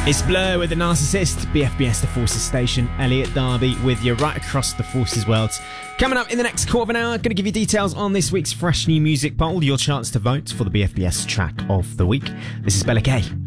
It's Blur with The Narcissist, BFBS The Forces Station, Elliot Darby with you right across the Forces world. Coming up in the next quarter of an hour, going to give you details on this week's fresh new music poll, your chance to vote for the BFBS track of the week. This is Bella K.